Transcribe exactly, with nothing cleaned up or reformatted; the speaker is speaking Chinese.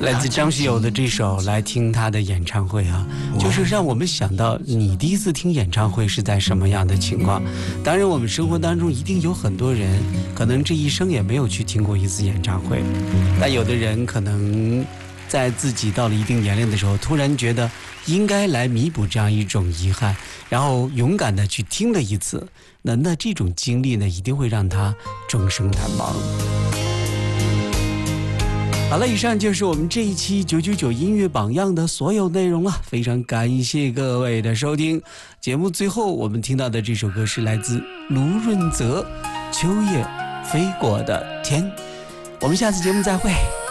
来自张学友的这首《来听他的演唱会》啊，就是让我们想到你第一次听演唱会是在什么样的情况。当然我们生活当中一定有很多人可能这一生也没有去听过一次演唱会，但有的人可能在自己到了一定年龄的时候，突然觉得应该来弥补这样一种遗憾，然后勇敢的去听了一次，那那这种经历呢，一定会让他终生难忘。好了，以上就是我们这一期九九九音乐榜样的所有内容了，非常感谢各位的收听。节目最后我们听到的这首歌是来自卢润泽《秋叶飞过的天》，我们下次节目再会。